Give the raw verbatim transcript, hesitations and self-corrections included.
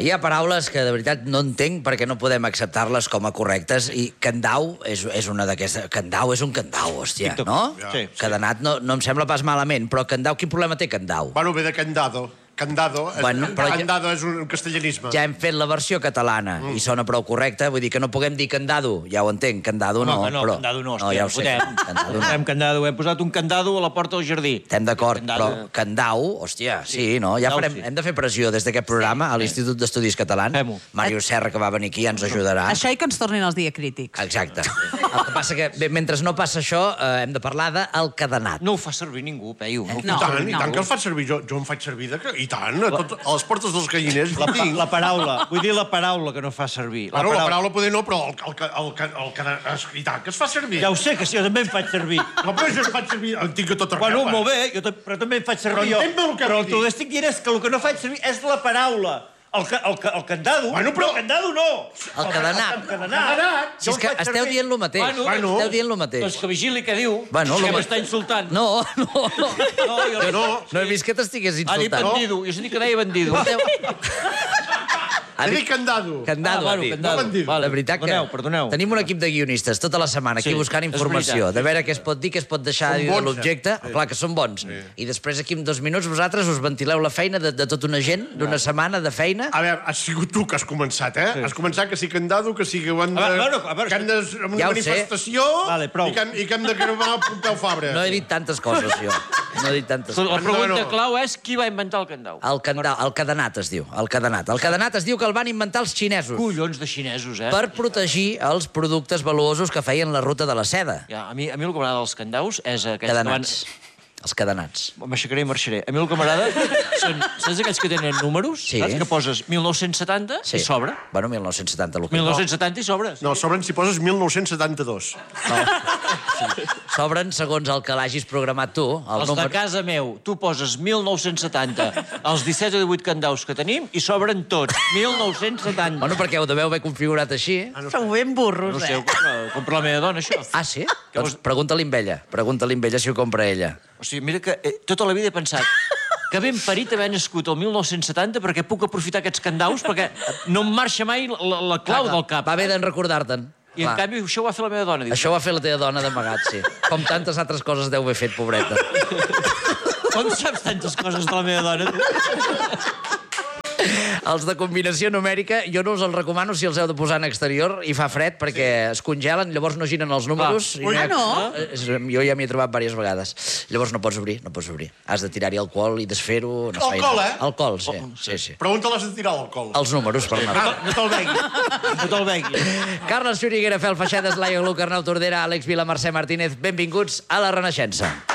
Hi ha paraules que, de veritat, no entenc perquè no podem acceptar-les com a correctes i candau és, és una d'aquestes... Candau és un candau, hòstia, no? Sí, sí. Cadenat no, no em sembla pas malament, però candau, quin problema té candau? Bueno, ve de candado. Candado, és, Bueno, però ja- candado és un castellanisme. Ja hem fet la versió catalana Mm. i sona prou correcta, vull dir que no puguem dir candado, ja ho entenc, candado no, Home, que no, però... candado no, no, hòstia, ja ho no sé, podem. candado no. Posem candado, hem posat un candado a la porta del jardí. Estem d'acord, Candado. però candau, hòstia, sí, no? Ja Candau, farem, sí. hem de fer pressió des d'aquest programa a l'Institut d'Estudis Catalans. Fem-ho. Mario Serra, que va venir aquí, ja ens ajudarà. Això i que ens tornin els diacrítics. Exacte. El que passa que, bé, mentre no passa això, eh, hem de parlar del cadenat. No ho fa servir ningú, Peyu. No, ho No. I fa tant, servir i tant ningú. que els faig servir. Jo, jo em faig servir de... I tant, a, tot, a les portes dels galliners. La, La, pa la paraula, vull dir la paraula que no fa servir. Bueno, la paraula poder no, però el, el, el, el, el, el, i tant, que es fa servir. Ja ho sé, que sí, jo també em faig servir. No, però jo em faig servir, en tinc a tot arreu. Bueno, eh? molt bé, jo ta- però també em faig servir Però jo. entén-me el que Però vull el que dir. estic dient és que el que no faig servir és la paraula. El, ca, el, ca, el candado. Bueno, però- No, el candado no. El cadenat. El cadenat. Si és que esteu dient lo mateix. Bueno, Bueno. Esteu dient lo mateix. Doncs que vigili què diu. Bueno, que lo- m'està insultant. No, no, no. No, jo No. No he vist que t'estigués Ha dit insultant. bandido. Jo sé que deia bandido. Ha He dit dit candado. candado, Ah, ha bueno, dit. candado. No bandido. Vale. La veritat que Perdoneu, perdoneu. tenim un equip de guionistes tota la setmana aquí Sí, buscant és informació, veritat. de veure què es pot dir, què es pot deixar Són de dir de bons, l'objecte. eh? Clar que són bons. I després, aquí en dos minuts, vosaltres us ventileu la feina de, de tota una gent, d'una setmana de feina. A veure, has sigut tu que has començat, eh? Sí. Has començat que si candado, que si que ho han de... A veure, a veure, que han de... Amb Ja una ho sé. manifestació... Vale, prou. I que, han- I que hem de cremar Pompeu Fabra. No he dit tantes coses, jo. No he dit tantes La coses. pregunta no. clau és qui va inventar el candau. El, candau, el cadenat es diu, el cadenat. El cadenat es diu que el van inventar els xinesos Collons de xinesos, eh? per protegir els productes valuosos que feien la ruta de la seda. Ja, a mi, a mi el que m'agrada dels candaus és aquells que van... Cadenats. Els cadenats. M'aixecaré i marxaré. A mi el que m'agrada són... Saps aquells que tenen números? Sí. Saps? Que poses mil nou-cents setanta i sobra. Bueno, mil nou-cents setanta. el que- mil nou-cents setanta i sobres. No, sobren si poses mil nou-cents setanta-dos. Sobren segons el que l'hagis programat tu. El Els de casa meu, tu poses mil nou-cents setanta, els disset o divuit candaus que tenim, i sobren tots. mil nou-cents setanta. Bueno, perquè ho deveu haver configurat així. Sou ben burros, No sé, eh? ho compra la meva dona, això. Ah, sí? Què Doncs vols- pregunta-li amb ella. Pregunta-li amb ella si ho compra ella. O sigui, mira que eh, tota la vida he pensat que ben parit haver nascut el mil nou-cents setanta perquè puc aprofitar aquests candaus perquè no em marxa mai la, la clau del cap. Va bé d'en recordar-te'n. I en Clar. canvi això ho va fer la meva dona. Diu, Això ho va fer la teva dona d'amagat, sí. Com tantes altres coses deu haver fet, pobreta. com saps tantes coses de la meva dona? Tu? Els de combinació numèrica, jo no us els recomano si els heu de posar en exterior i fa fred perquè es congelen, llavors no giren els números. Clar. I Ah, no? Eh, Jo ja m'hi he trobat diverses vegades. Llavors no pots obrir, no pots obrir. Has de tirar-hi alcohol i desfer-ho. No es fa Alcohol, res. eh? Alcohol, sí. sí, sí. Pregunta-les de tirar l'alcohol. Els números, per anar. No, no te'l begui. No te'l begui. Carles Xuriguera, Fel Feixedes, Laia Gluc, Arnau Tordera, Àlex Vila, Mercè Martínez, benvinguts a la Renaixença.